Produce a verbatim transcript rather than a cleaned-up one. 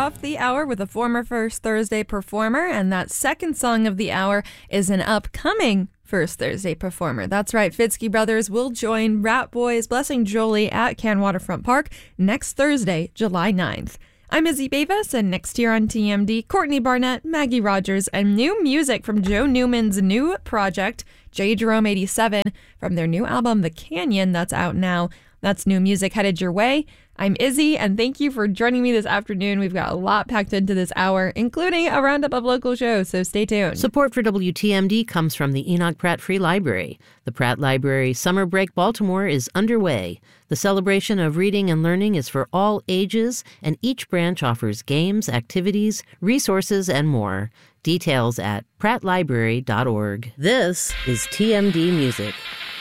off the hour with a former First Thursday performer, and that second song of the hour is an upcoming First Thursday performer. That's right, Fitzky Brothers will join Rat Boys Blessing Jolie at Cannes Waterfront Park next Thursday, July ninth. I'm Izzy Beavis, and next year on T M D, Courtney Barnett, Maggie Rogers, and new music from Joe Newman's new project, J. Jerome eighty-seven, from their new album, The Canyon, that's out now. That's new music headed your way. I'm Izzy, and thank you for joining me this afternoon. We've got a lot packed into this hour, including a roundup of local shows, so stay tuned. Support for W T M D comes from the Enoch Pratt Free Library. The Pratt Library Summer Break Baltimore is underway. The celebration of reading and learning is for all ages, and each branch offers games, activities, resources, and more. Details at pratt library dot org. This is T M D Music.